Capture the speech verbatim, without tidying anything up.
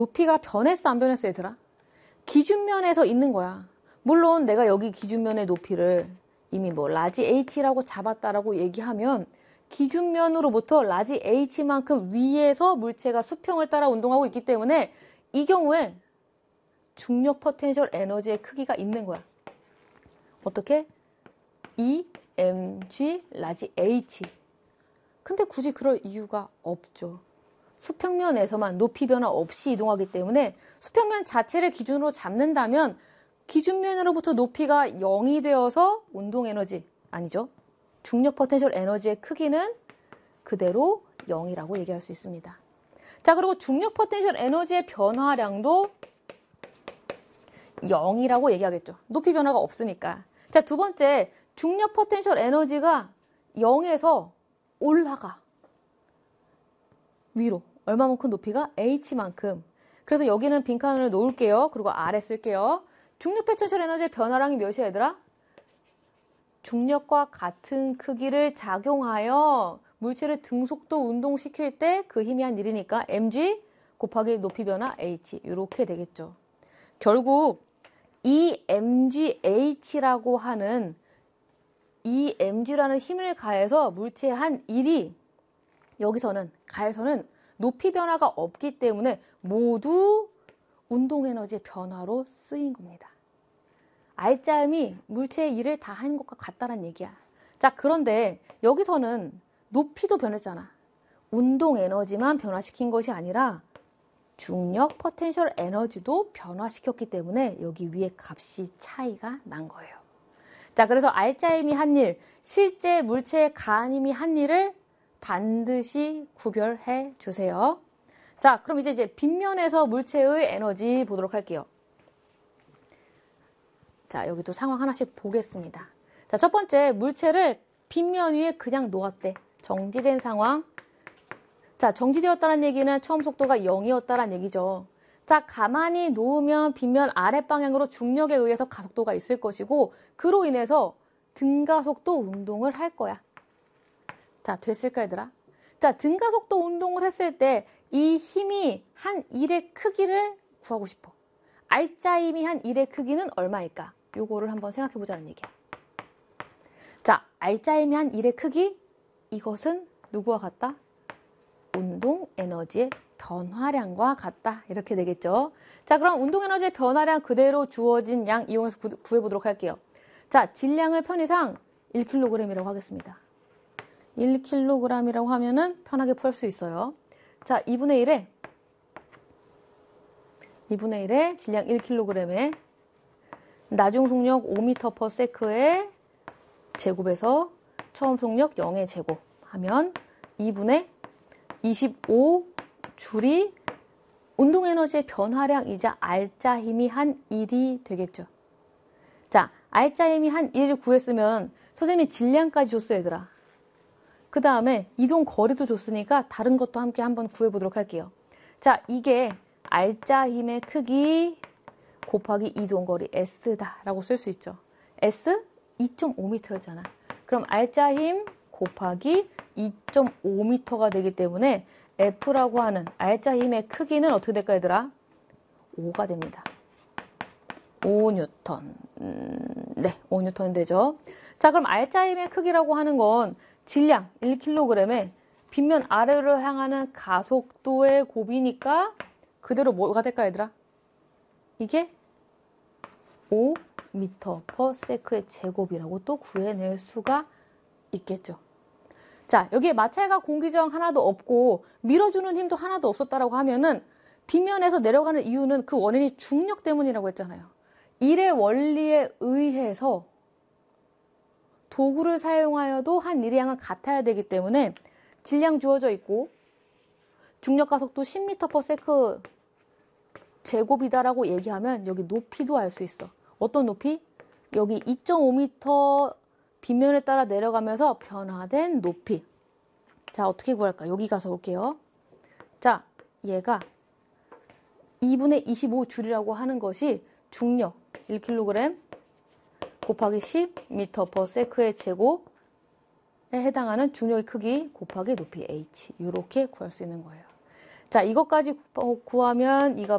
높이가 변했어, 안 변했어, 얘들아? 기준면에서 있는 거야. 물론 내가 여기 기준면의 높이를 이미 뭐 라지 H라고 잡았다라고 얘기하면 기준면으로부터 라지 H만큼 위에서 물체가 수평을 따라 운동하고 있기 때문에 이 경우에 중력 포텐셜 에너지의 크기가 있는 거야. 어떻게? E mg 라지 H. 근데 굳이 그럴 이유가 없죠. 수평면에서만 높이 변화 없이 이동하기 때문에 수평면 자체를 기준으로 잡는다면 기준면으로부터 높이가 영이 되어서 운동 에너지, 아니죠. 중력 포텐셜 에너지의 크기는 그대로 영이라고 얘기할 수 있습니다. 자, 그리고 중력 포텐셜 에너지의 변화량도 영이라고 얘기하겠죠. 높이 변화가 없으니까. 자, 두 번째, 중력 포텐셜 에너지가 영에서 올라가. 위로. 얼마만큼 높이가? H만큼. 그래서 여기는 빈칸을 놓을게요. 그리고 아래 쓸게요. 중력 포텐셜 에너지의 변화량이 몇이야, 얘들아? 중력과 같은 크기를 작용하여 물체를 등속도 운동시킬 때 그 힘이 한 일이니까 mg 곱하기 높이 변화 h 이렇게 되겠죠. 결국 이 mgh라고 하는 이 mg라는 힘을 가해서 물체의 한 일이 여기서는 가해서는 높이 변화가 없기 때문에 모두 운동 에너지의 변화로 쓰인 겁니다. 알짜임이 물체의 일을 다 하는 것과 같다는 얘기야. 자, 그런데 여기서는 높이도 변했잖아. 운동 에너지만 변화시킨 것이 아니라 중력 포텐셜 에너지도 변화시켰기 때문에 여기 위에 값이 차이가 난 거예요. 자, 그래서 알짜임이 한 일, 실제 물체의 가힘이 한 일을 반드시 구별해 주세요. 자, 그럼 이제, 이제 빗면에서 물체의 에너지 보도록 할게요. 자, 여기도 상황 하나씩 보겠습니다. 자, 첫 번째, 물체를 빗면 위에 그냥 놓았대. 정지된 상황. 자, 정지되었다는 얘기는 처음 속도가 영이었다는 얘기죠. 자, 가만히 놓으면 빗면 아랫방향으로 중력에 의해서 가속도가 있을 것이고 그로 인해서 등가속도 운동을 할 거야. 자, 됐을까, 얘들아? 자, 등가속도 운동을 했을 때 이 힘이 한 일의 크기를 구하고 싶어. 알짜 힘이 한 일의 크기는 얼마일까? 요거를 한번 생각해 보자는 얘기야. 자, 알짜 힘이 한 일의 크기? 이것은 누구와 같다? 운동 에너지의 변화량과 같다. 이렇게 되겠죠. 자, 그럼 운동 에너지의 변화량 그대로 주어진 양 이용해서 구, 구해보도록 할게요. 자, 질량을 편의상 일 킬로그램이라고 하겠습니다. 일 킬로그램이라고 하면은 편하게 풀 수 있어요. 자, 이분의 일에 이분의 일에 질량 일 킬로그램에 나중 속력 오 미터 퍼 세컨드의 제곱에서 처음 속력 영의 제곱 하면 이분의 이십오 줄이 운동 에너지의 변화량이자 알짜 힘이 한 일이 되겠죠. 자, 알짜 힘이 한 일을 구했으면 선생님이 질량까지 줬어요, 얘들아. 그 다음에 이동 거리도 줬으니까 다른 것도 함께 한번 구해보도록 할게요. 자, 이게 알짜 힘의 크기 곱하기 이동 거리 S다라고 쓸 수 있죠. S 이 점 오 미터였잖아. 그럼 알짜 힘 곱하기 이 점 오 미터가 되기 때문에 F라고 하는 알짜 힘의 크기는 어떻게 될까, 얘들아? 오가 됩니다. 오 뉴턴. 음, 네, 오 뉴턴이 되죠. 자, 그럼 알짜 힘의 크기라고 하는 건 질량 일 킬로그램에 빗면 아래로 향하는 가속도의 곱이니까 그대로 뭐가 될까, 얘들아? 이게 오 미터 퍼 세컨드의 제곱이라고 또 구해낼 수가 있겠죠. 자, 여기에 마찰과 공기저항 하나도 없고 밀어주는 힘도 하나도 없었다라고 하면은 빗면에서 내려가는 이유는 그 원인이 중력 때문이라고 했잖아요. 일의 원리에 의해서 도구를 사용하여도 한 일의 양은 같아야 되기 때문에 질량 주어져 있고 중력 가속도 십 미터 퍼 세컨드 제곱이다라고 얘기하면 여기 높이도 알 수 있어. 어떤 높이? 여기 이 점 오 미터 빗면에 따라 내려가면서 변화된 높이. 자, 어떻게 구할까? 여기 가서 볼게요. 자, 얘가 이분의 이십오 줄이라고 하는 것이 중력 일 킬로그램 곱하기 십 미터 퍼 세컨드의 제곱에 해당하는 중력의 크기 곱하기 높이 H. 이렇게 구할 수 있는 거예요. 자, 이것까지 구하면 이거